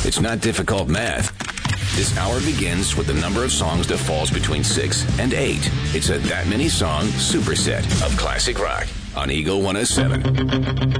It's not difficult math. This hour begins with the number of songs that falls between 6 and 8. It's a That Many Song superset of classic rock on Eagle 107.